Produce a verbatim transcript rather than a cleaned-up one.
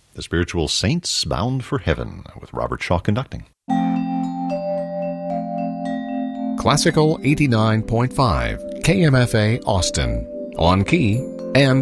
The Spiritual Saints Bound for Heaven, with Robert Shaw conducting. Classical eighty-nine point five, K M F A Austin, on key and